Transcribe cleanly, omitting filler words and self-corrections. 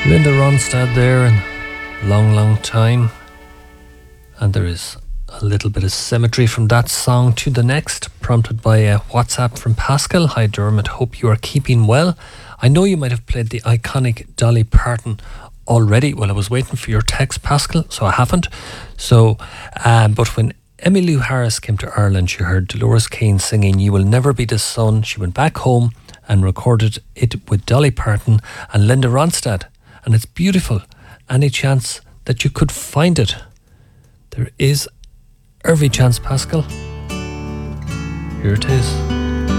Linda Ronstadt there in long time. And there is a little bit of symmetry from that song to the next, prompted by a WhatsApp from Pascal. Hi Dermot, hope you are keeping well. I know you might have played the iconic Dolly Parton already. Well, I was waiting for your text, Pascal, so I haven't. But when Emmylou Harris came to Ireland, she heard Dolores Keane singing You Will Never Be the Sun. She went back home and recorded it with Dolly Parton and Linda Ronstadt. And it's beautiful. Any chance that you could find it? There is every chance, Pascal. Here it is.